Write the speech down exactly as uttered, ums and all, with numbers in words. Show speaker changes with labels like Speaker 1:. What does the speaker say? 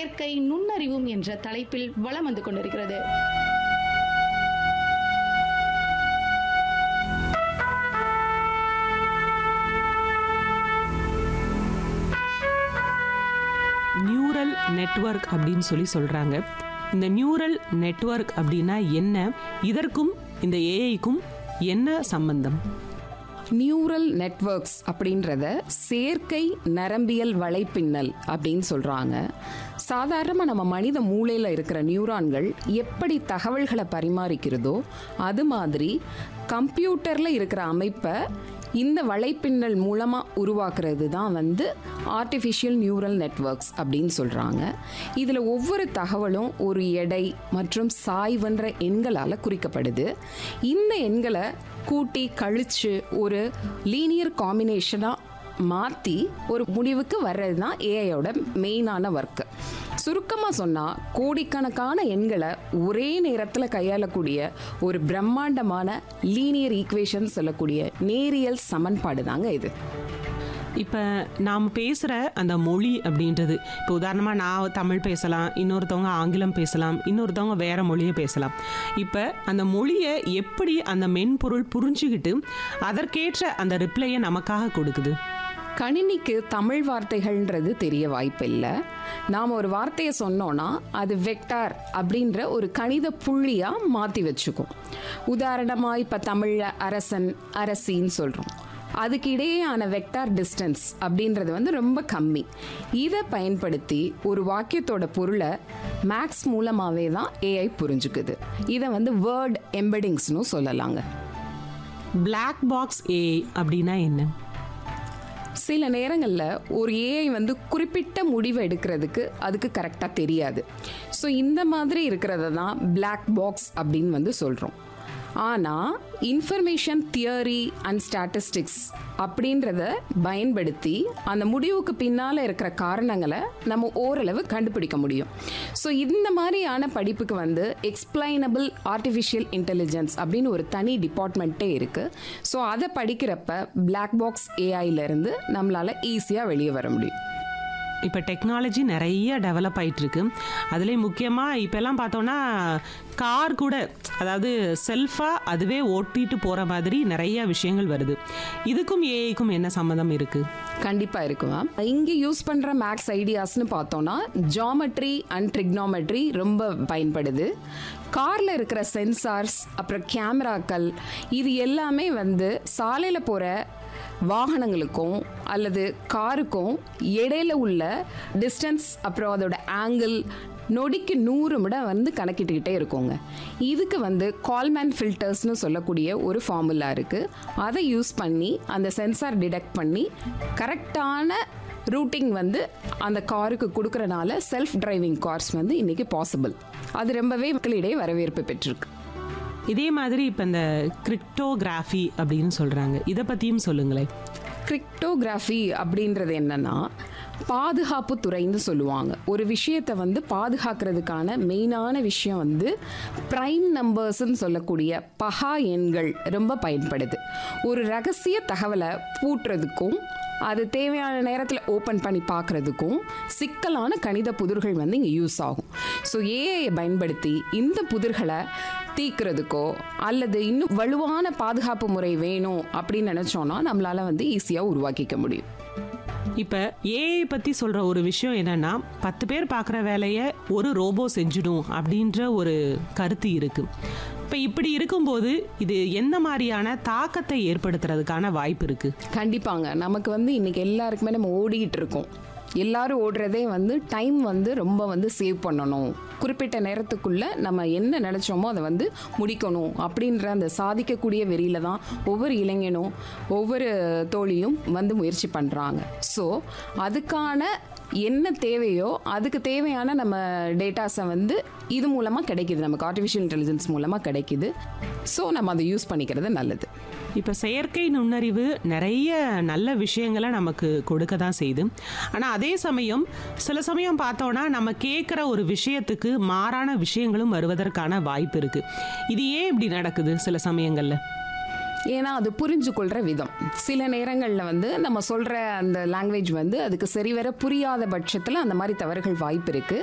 Speaker 1: செயற்கை நுண்ணறிவும் என்ற தலைப்பில் வலம் வந்து கொண்டிருக்கிறது.
Speaker 2: நியூரல் நெட்வொர்க் அப்படின்னு சொல்லி சொல்றாங்க. இந்த நியூரல் நெட்வொர்க் அப்படின்னா என்ன? இதற்கும் இந்த ஏஐக்கும் என்ன சம்பந்தம்?
Speaker 3: நியூரல் நெட்வொர்க்ஸ் அப்படின்றத செயற்கை நரம்பியல் வலைப்பின்னல் அப்படின்னு சொல்கிறாங்க. சாதாரணமாக நம்ம மனித மூளையில் இருக்கிற நியூரான்கள் எப்படி தகவல்களை பரிமாறிக்கிறதோ அது மாதிரி கம்ப்யூட்டரில் இருக்கிற அமைப்பை இந்த வலைப்பின்னல் மூலமாக உருவாக்குறது தான் வந்து ஆர்டிஃபிஷியல் நியூரல் நெட்வொர்க்ஸ் அப்படின்னு சொல்கிறாங்க. இதில் ஒவ்வொரு தகவலும் ஒரு எடை மற்றும் சாய்வுன்ற எண்களால் குறிக்கப்படுது. இந்த எண்களை கூட்டி கழித்து ஒரு லீனியர் காம்பினேஷனாக மாற்றி ஒரு முடிவுக்கு வர்றது தான் ஏஐயோட மெயினான ஒர்க்கு. சுருக்கமாக சொன்னால் கோடிக்கணக்கான எண்களை ஒரே நேரத்தில் கையாளக்கூடிய ஒரு பிரம்மாண்டமான லீனியர் ஈக்குவேஷன் சொல்லக்கூடிய நேரியல் சமன்பாடு தாங்க இது.
Speaker 2: இப்போ நாம் பேசுகிற அந்த மொழி அப்படின்றது, இப்போ உதாரணமாக நான் தமிழ் பேசலாம், இன்னொருத்தவங்க ஆங்கிலம் பேசலாம், இன்னொருத்தவங்க வேறு மொழியை பேசலாம். இப்போ அந்த மொழியை எப்படி அந்த மென்பொருள் புரிஞ்சுக்கிட்டு அதற்கேற்ற அந்த ரிப்ளையை நமக்காக கொடுக்குது?
Speaker 3: கணினிக்கு தமிழ் வார்த்தைகள்ன்றது தெரிய வாய்ப்பில்லை. நாம் ஒரு வார்த்தையை சொன்னோன்னா அது வெக்டார் அப்படின்ற ஒரு கணித புள்ளியாக மாற்றி வச்சுக்கும். உதாரணமாக இப்போ தமிழில் அரசன் அரசின்னு சொல்கிறோம். அதுக்கு இடையேயான வெக்டார் டிஸ்டன்ஸ் அப்படின்றது வந்து ரொம்ப கம்மி. இதை பயன்படுத்தி ஒரு வாக்கியத்தோட பொருளை மேக்ஸ் மூலமாகவே தான் ஏஐ புரிஞ்சுக்குது. இதை வந்து வேர்ட் எம்பெடிங்ஸ்னு சொல்லலாங்க.
Speaker 2: பிளாக் பாக்ஸ் ஏஐ அப்படின்னா என்ன?
Speaker 3: சில நேரங்களில் ஒரு ஏஐ வந்து குறிப்பிட்ட முடிவை எடுக்கிறதுக்கு அதுக்கு கரெக்டாக தெரியாது. ஸோ இந்த மாதிரி இருக்கிறத தான் பிளாக் பாக்ஸ் அப்படின்னு வந்து சொல்கிறோம். ஆனால் இன்ஃபர்மேஷன் தியரி அண்ட் ஸ்டாட்டிஸ்டிக்ஸ் அப்படின்றத பயன்படுத்தி அந்த முடிவுக்கு பின்னால் இருக்கிற காரணங்களை நம்ம ஓரளவு கண்டுபிடிக்க முடியும். ஸோ இந்த மாதிரியான படிப்புக்கு வந்து எக்ஸ்பிளைனபிள் ஆர்டிஃபிஷியல் இன்டெலிஜென்ஸ் அப்படின்னு ஒரு தனி டிபார்ட்மெண்ட்டே இருக்குது. ஸோ அதை படிக்கிறப்ப பிளாக் பாக்ஸ் ஏஐலேருந்து நம்மளால் ஈஸியாக வெளியே வர முடியும்.
Speaker 2: இப்போ டெக்னாலஜி நிறைய டெவலப் ஆகிட்டுருக்கு. அதுலேயும் முக்கியமாக இப்போல்லாம் பார்த்தோன்னா கார் கூட, அதாவது செல்ஃபாக அதுவே ஓட்டிட்டு போகிற மாதிரி நிறைய விஷயங்கள் வருது. இதுக்கும் ஏஐக்கும் என்ன சம்மந்தம் இருக்குது?
Speaker 3: கண்டிப்பாக இருக்குமா. இங்கே யூஸ் பண்ணுற மேக்ஸ் ஐடியாஸ்னு பார்த்தோன்னா ஜாமெட்ரி அண்ட் ட்ரிக்னாமெட்ரி ரொம்ப பயன்படுது. காரில் இருக்கிற சென்சார்ஸ், அப்புறம் கேமராக்கள், இது எல்லாமே வந்து சாலையில் போகிற வாகனங்களுக்கும் அல்லது காருக்கும் இடையில உள்ள டிஸ்டன்ஸ், அப்புறம் அதோட ஆங்கிள் நொடிக்கு நூறு முறை வந்து கணக்கிட்டுக்கிட்டே இருக்கோங்க. இதுக்கு வந்து கால்மேன் ஃபில்டர்ஸ்னு சொல்லக்கூடிய ஒரு ஃபார்முலா இருக்குது. அதை யூஸ் பண்ணி அந்த சென்சார் டிடெக்ட் பண்ணி கரெக்டான ரூட்டிங் வந்து அந்த காருக்கு கொடுக்கறனால செல்ஃப் டிரைவிங் கார்ஸ் வந்து இன்றைக்கி பாசிபிள். அது ரொம்பவே மக்களிடையே வரவேற்பு பெற்றிருக்கு.
Speaker 2: இதே மாதிரி இப்போ இந்த கிரிப்டோகிராஃபி அப்படின்னு சொல்கிறாங்க, இதை பற்றியும் சொல்லுங்களேன்.
Speaker 3: கிரிப்டோகிராஃபி அப்படின்றது என்னன்னா பாதுகாப்பு துறைன்னு சொல்லுவாங்க. ஒரு விஷயத்தை வந்து பாதுகாக்கிறதுக்கான மெயினான விஷயம் வந்து ப்ரைம் நம்பர்ஸ்ன்னு சொல்லக்கூடிய பகா எண்கள் ரொம்ப பயன்படுது. ஒரு ரகசிய தகவலை பூட்டுறதுக்கும் அது தேவையான நேரத்தில் ஓப்பன் பண்ணி பார்க்குறதுக்கும் சிக்கலான கணித புதிர்கள் வந்து இங்கே யூஸ் ஆகும். ஸோ ஏஐயை பயன்படுத்தி இந்த புதிர்களை தீக்கிறதுக்கோ அல்லது இன்னும் வலுவான பாதுகாப்பு முறை வேணும் அப்படின்னு நினச்சோன்னா நம்மளால் வந்து ஈஸியாக உருவாக்கிக்க முடியும்.
Speaker 2: இப்போ ஏஐ பற்றி சொல்கிற ஒரு விஷயம் என்னென்னா, பத்து பேர் பார்க்குற வேலையை ஒரு ரோபோ செஞ்சிடும் அப்படின்ற ஒரு கருத்து இருக்குது. இப்போ இப்படி இருக்கும்போது இது எந்த மாதிரியான தாக்கத்தை ஏற்படுத்துறதுக்கான வாய்ப்பு இருக்குது?
Speaker 3: கண்டிப்பாங்க. நமக்கு வந்து இன்றைக்கி எல்லாருக்குமே நம்ம ஓடிக்கிட்டு இருக்கோம். எல்லாரும் ஓடுறதே வந்து டைம் வந்து ரொம்ப வந்து சேவ் பண்ணணும், குறிப்பிட்ட நேரத்துக்குள்ளே நம்ம என்ன நினச்சோமோ அதை வந்து முடிக்கணும் அப்படின்ற அந்த சாதிக்கக்கூடிய வெறியில தான் ஒவ்வொரு இளைஞனும் ஒவ்வொரு தோழியும் வந்து முயற்சி பண்ணுறாங்க. ஸோ அதுக்கான என்ன தேவையோ அதுக்கு தேவையான நம்ம டேட்டாஸை வந்து இது மூலமாக கிடைக்கிது, நமக்கு ஆர்டிஃபிஷியல் இன்டெலிஜென்ஸ் மூலமாக கிடைக்கிது. ஸோ நம்ம அதை யூஸ் பண்ணிக்கிறது நல்லது.
Speaker 2: இப்போ செயற்கை நுண்ணறிவு நிறைய நல்ல விஷயங்களை நமக்கு கொடுக்க தான் செய்யுது. ஆனால் அதே சமயம் சில சமயம் பார்த்தோன்னா நம்ம கேட்குற ஒரு விஷயத்துக்கு மாறான விஷயங்களும் வருவதற்கான வாய்ப்பு இருக்குது. இது ஏன் இப்படி நடக்குது சில சமயங்களில்?
Speaker 3: ஏன்னா அது புரிஞ்சு கொள்கிற விதம். சில நேரங்களில் வந்து நம்ம சொல்கிற அந்த லாங்குவேஜ் வந்து அதுக்கு சரிவர புரியாத பட்சத்தில் அந்த மாதிரி தவறுகள் வாய்ப்பு இருக்குது.